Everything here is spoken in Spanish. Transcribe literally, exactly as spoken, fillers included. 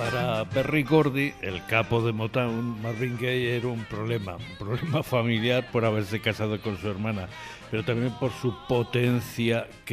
Para Berry Gordy, el capo de Motown, Marvin Gaye era un problema, un problema familiar por haberse casado con su hermana, pero también por su potencia